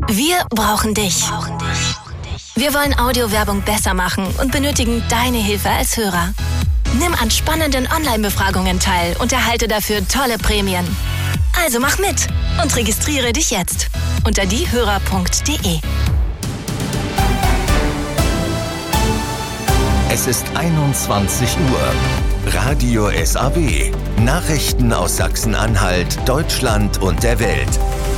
Wir brauchen dich. Wir wollen Audiowerbung besser machen und benötigen deine Hilfe als Hörer. Nimm an spannenden Online-Befragungen teil und erhalte dafür tolle Prämien. Also mach mit und registriere dich jetzt unter diehörer.de. Es ist 21 Uhr. Radio SAW. Nachrichten aus Sachsen-Anhalt, Deutschland und der Welt.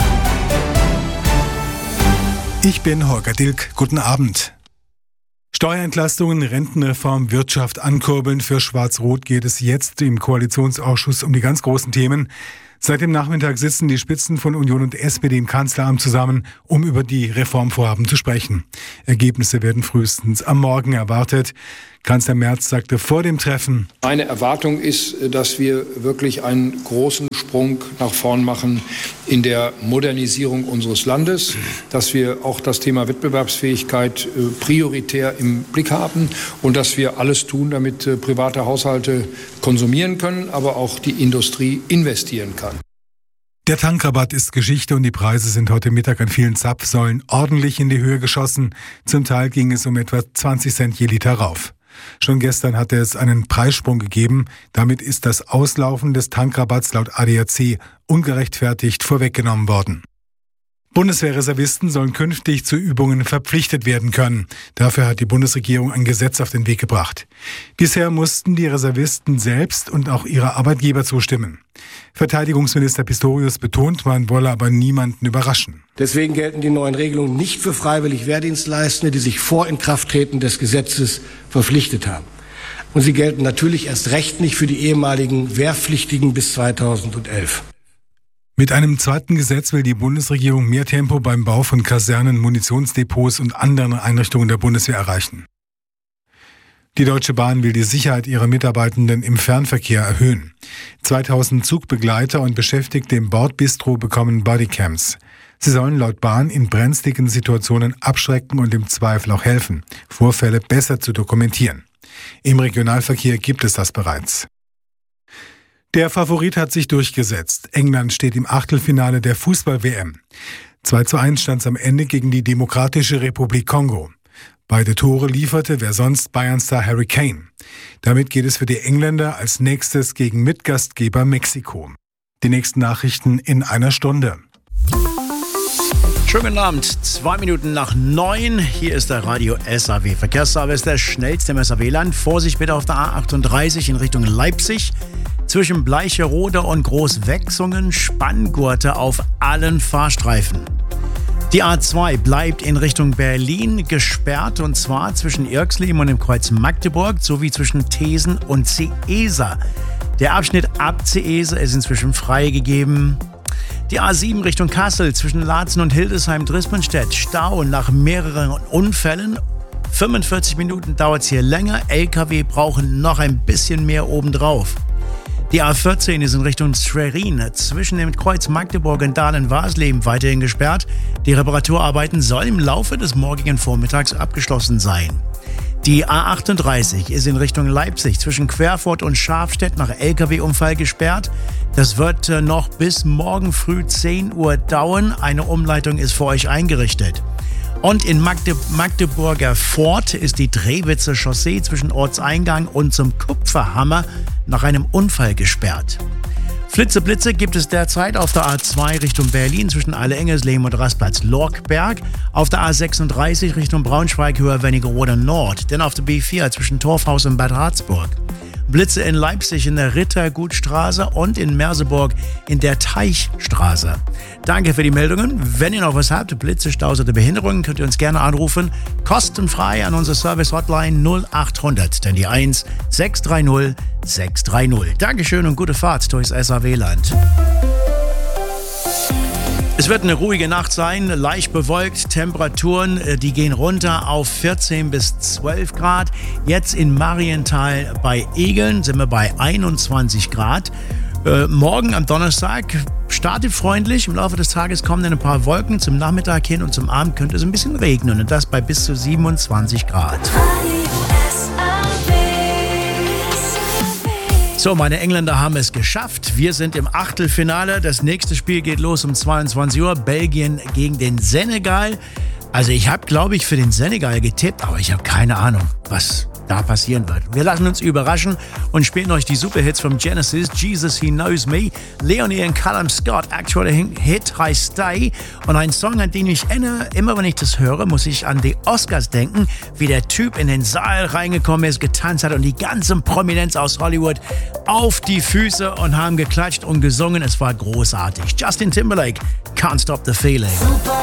Ich bin Holger Dilk. Guten Abend. Steuerentlastungen, Rentenreform, Wirtschaft ankurbeln. Für Schwarz-Rot geht es jetzt im Koalitionsausschuss um die ganz großen Themen. Seit dem Nachmittag sitzen die Spitzen von Union und SPD im Kanzleramt zusammen, um über die Reformvorhaben zu sprechen. Ergebnisse werden frühestens am Morgen erwartet. Kanzler Merz sagte vor dem Treffen: Meine Erwartung ist, dass wir wirklich einen großen Sprung nach vorn machen in der Modernisierung unseres Landes, dass wir auch das Thema Wettbewerbsfähigkeit prioritär im Blick haben und dass wir alles tun, damit private Haushalte konsumieren können, aber auch die Industrie investieren kann. Der Tankrabatt ist Geschichte und die Preise sind heute Mittag an vielen Zapfsäulen ordentlich in die Höhe geschossen. Zum Teil ging es um etwa 20 Cent je Liter rauf. Schon gestern hatte es einen Preissprung gegeben. Damit ist das Auslaufen des Tankrabatts laut ADAC ungerechtfertigt vorweggenommen worden. Bundeswehrreservisten sollen künftig zu Übungen verpflichtet werden können. Dafür hat die Bundesregierung ein Gesetz auf den Weg gebracht. Bisher mussten die Reservisten selbst und auch ihre Arbeitgeber zustimmen. Verteidigungsminister Pistorius betont, man wolle aber niemanden überraschen. Deswegen gelten die neuen Regelungen nicht für freiwillig Wehrdienstleistende, die sich vor Inkrafttreten des Gesetzes verpflichtet haben. Und sie gelten natürlich erst recht nicht für die ehemaligen Wehrpflichtigen bis 2011. Mit einem zweiten Gesetz will die Bundesregierung mehr Tempo beim Bau von Kasernen, Munitionsdepots und anderen Einrichtungen der Bundeswehr erreichen. Die Deutsche Bahn will die Sicherheit ihrer Mitarbeitenden im Fernverkehr erhöhen. 2000 Zugbegleiter und Beschäftigte im Bordbistro bekommen Bodycams. Sie sollen laut Bahn in brenzligen Situationen abschrecken und im Zweifel auch helfen, Vorfälle besser zu dokumentieren. Im Regionalverkehr gibt es das bereits. Der Favorit hat sich durchgesetzt. England steht im Achtelfinale der Fußball-WM. 2:1 stand es am Ende gegen die Demokratische Republik Kongo. Beide Tore lieferte wer sonst Bayern-Star Harry Kane. Damit geht es für die Engländer als nächstes gegen Mitgastgeber Mexiko. Die nächsten Nachrichten in einer Stunde. Schönen guten Abend, 2 Minuten nach 9. Hier ist der Radio SAW Verkehrsservice, der schnellste im SAW-Land. Vorsicht bitte auf der A38 in Richtung Leipzig. Zwischen Bleicherode und Großwechsungen Spanngurte auf allen Fahrstreifen. Die A2 bleibt in Richtung Berlin gesperrt, und zwar zwischen Irxleben und dem Kreuz Magdeburg sowie zwischen Thesen und Ceesa. Der Abschnitt ab Ceesa ist inzwischen freigegeben. Die A7 Richtung Kassel zwischen Laatzen und Hildesheim-Drispenstedt. Stau nach mehreren Unfällen. 45 Minuten dauert es hier länger. LKW brauchen noch ein bisschen mehr obendrauf. Die A14 ist in Richtung Schwerin zwischen dem Kreuz Magdeburg und Dahlen-Warsleben weiterhin gesperrt. Die Reparaturarbeiten sollen im Laufe des morgigen Vormittags abgeschlossen sein. Die A38 ist in Richtung Leipzig zwischen Querfurt und Schafstedt nach LKW-Unfall gesperrt. Das wird noch bis morgen früh 10 Uhr dauern. Eine Umleitung ist für euch eingerichtet. Und in Magdeburger Fort ist die Drehwitzer Chaussee zwischen Ortseingang und zum Kupferhammer nach einem Unfall gesperrt. Flitze-Blitze gibt es derzeit auf der A2 Richtung Berlin zwischen Alle-Engelsleben und Rastplatz Lorkberg, auf der A36 Richtung Braunschweig Höher Wernigerode Nord, denn auf der B4 zwischen Torfhaus und Bad Harzburg. Blitze in Leipzig in der Rittergutstraße und in Merseburg in der Teichstraße. Danke für die Meldungen. Wenn ihr noch was habt, Blitze, Staus oder Behinderungen, könnt ihr uns gerne anrufen. Kostenfrei an unsere Service-Hotline 0800, dann die 1 630 630. Dankeschön und gute Fahrt durchs SAW-Land. Es wird eine ruhige Nacht sein, leicht bewölkt, Temperaturen, die gehen runter auf 14 bis 12 Grad. Jetzt in Marienthal bei Egeln sind wir bei 21 Grad. Morgen am Donnerstag startet freundlich, im Laufe des Tages kommen dann ein paar Wolken, zum Nachmittag hin und zum Abend könnte es ein bisschen regnen und das bei bis zu 27 Grad. So, meine Engländer haben es geschafft. Wir sind im Achtelfinale. Das nächste Spiel geht los um 22 Uhr. Belgien gegen den Senegal. Also ich habe, glaube ich, für den Senegal getippt, aber ich habe keine Ahnung, was da passieren wird. Wir lassen uns überraschen und spielen euch die Superhits vom Genesis, Jesus He Knows Me, Leonie und Callum Scott, aktueller Hit heißt Stay und ein Song, an den ich erinnere, immer wenn ich das höre, muss ich an die Oscars denken, wie der Typ in den Saal reingekommen ist, getanzt hat und die ganze Prominenz aus Hollywood auf die Füße und haben geklatscht und gesungen. Es war großartig. Justin Timberlake, Can't Stop the Feeling.